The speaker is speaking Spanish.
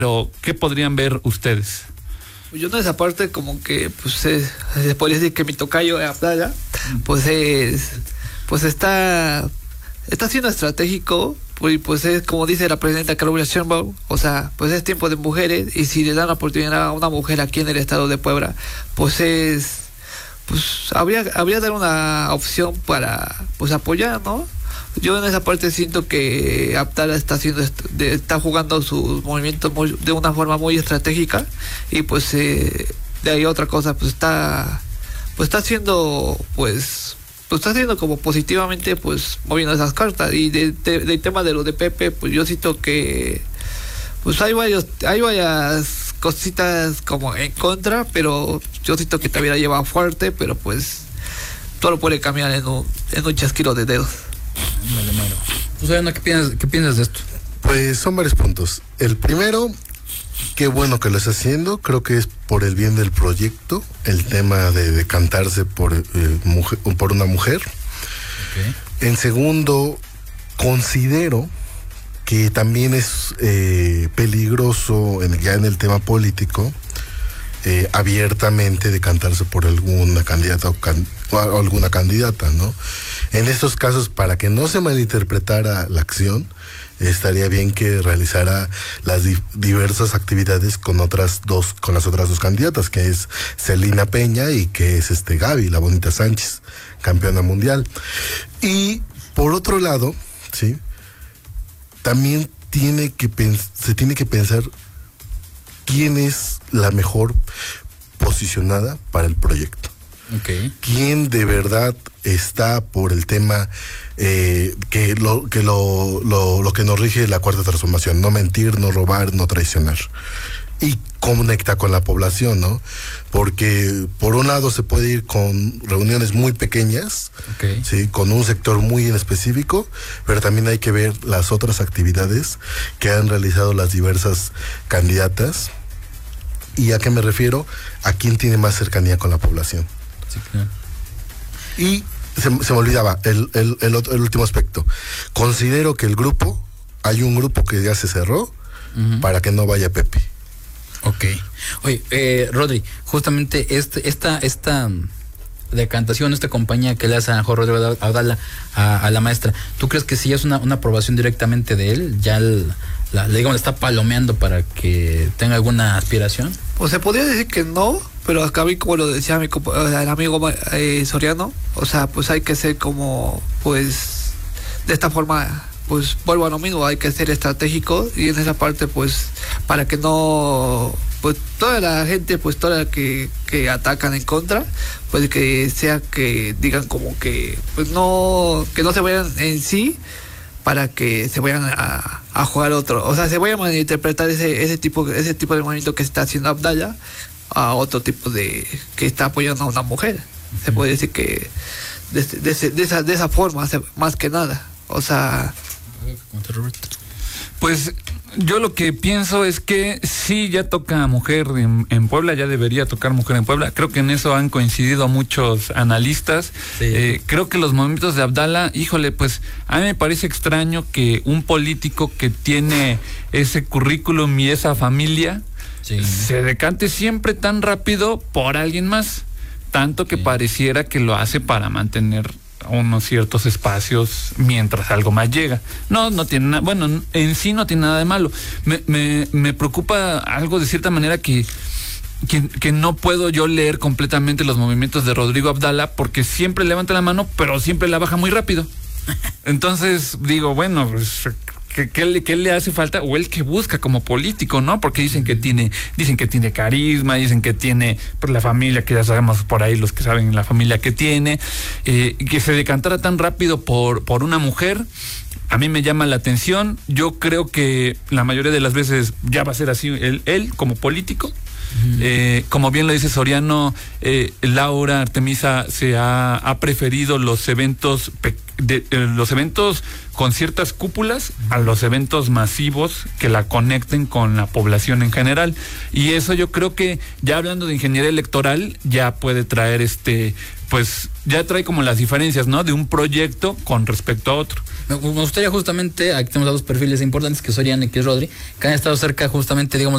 Pero, ¿qué podrían ver ustedes? Yo en esa parte como que, pues, se podría decir que mi tocayo de Abdala, pues está siendo estratégico, pues es como dice la presidenta Claudia Sheinbaum, o sea, pues es tiempo de mujeres, y si le dan la oportunidad a una mujer aquí en el estado de Puebla, pues habría de dar una opción para, pues, apoyar, ¿no? Yo en esa parte siento que Abdala está jugando sus movimientos de una forma muy estratégica, y pues de ahí otra cosa, está haciendo como positivamente, pues moviendo esas cartas. Y del tema de lo de Pepe, pues yo siento que pues hay varias cositas como en contra, pero yo siento que todavía la lleva fuerte, pero pues todo lo puede cambiar en un chasquido de dedos. Pues, ¿qué piensas de esto? Pues son varios puntos. El primero, qué bueno que lo está haciendo, creo que es por el bien del proyecto, el tema de decantarse por una mujer. Okay. En segundo, considero que también es peligroso ya en el tema político, abiertamente decantarse por alguna candidata o alguna candidata, ¿no? En estos casos, para que no se malinterpretara la acción, estaría bien que realizara las diversas actividades con las otras dos candidatas, que es Celina Peña y que es Gaby, la Bonita Sánchez, campeona mundial. Y por otro lado, sí, también se tiene que pensar quién es la mejor posicionada para el proyecto. Okay. ¿Quién de verdad está por el tema lo que nos rige la cuarta transformación? No mentir, no robar, no traicionar. Y conecta con la población, ¿no? Porque por un lado se puede ir con reuniones muy pequeñas, okay, ¿sí? Con un sector muy en específico, pero también hay que ver las otras actividades que han realizado las diversas candidatas. ¿Y a qué me refiero? A quién tiene más cercanía con la población. Sí, claro. Y se me olvidaba el último aspecto. Considero que hay un grupo que ya se cerró, para que no vaya Pepe. Ok. Oye, Rodri, justamente esta decantación, esta compañía que le hace a Jorge Rodrigo Abdala a la maestra, ¿tú crees que si es una aprobación directamente de él, ya le está palomeando para que tenga alguna aspiración? Pues se podría decir que no, pero acá como lo decía el amigo Soriano, o sea, pues hay que ser como, pues, de esta forma, pues vuelvo a lo mismo, hay que ser estratégico, y en esa parte, pues, para que no, pues toda la gente, pues toda la que atacan en contra, pues que sea que digan como que, pues no, que no se vayan en sí, para que se vayan a jugar otro, o sea, se vayan a interpretar ese tipo de movimiento que está haciendo Abdala a otro tipo de que está apoyando a una mujer. Se puede decir que de esa forma, más que nada, o sea. Pues yo lo que pienso es que sí, ya toca mujer en Puebla, ya debería tocar mujer en Puebla. Creo que en eso han coincidido muchos analistas. Sí. Creo que los movimientos de Abdala, híjole, pues a mí me parece extraño que un político que tiene ese currículum y esa familia, sí, se decante siempre tan rápido por alguien más, tanto que pareciera que lo hace para mantener unos ciertos espacios mientras algo más llega. No tiene nada, bueno, en sí no tiene nada de malo. Me preocupa algo de cierta manera que no puedo yo leer completamente los movimientos de Rodrigo Abdala, porque siempre levanta la mano, pero siempre la baja muy rápido. Entonces digo, bueno, pues ¿qué le hace falta? O él que busca como político, ¿no? Porque dicen que tiene carisma, dicen que tiene por la familia, que ya sabemos por ahí los que saben la familia que tiene, que se decantara tan rápido por una mujer. A mí me llama la atención. Yo creo que la mayoría de las veces ya va a ser así él como político. Como bien lo dice Soriano, Laura Artemisa se ha preferido los eventos con ciertas cúpulas a los eventos masivos que la conecten con la población en general, y eso yo creo que ya hablando de ingeniería electoral ya puede traer pues ya trae como las diferencias, ¿no? De un proyecto con respecto a otro. Me gustaría justamente, aquí tenemos a dos perfiles importantes, que es Soriano y que es Rodri, que han estado cerca justamente, digamos,